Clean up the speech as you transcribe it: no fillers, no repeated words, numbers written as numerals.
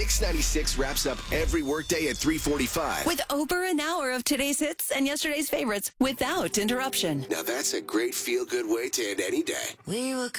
Mix 96 wraps up every workday at 3:45. With over an hour of today's hits and yesterday's favorites without interruption. Now that's a great feel-good way to end any day. We were